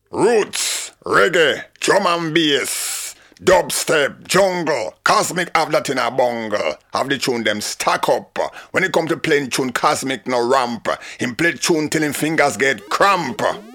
Roots, reggae, drum and bass, dubstep, jungle, Cosmic have that in a bungle. Have the tune them stack up. When it come to playing tune, Cosmic no ramp. Him play tune till him fingers get cramp.